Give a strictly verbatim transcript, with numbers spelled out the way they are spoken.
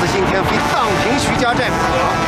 子信天妃荡平徐家寨不可。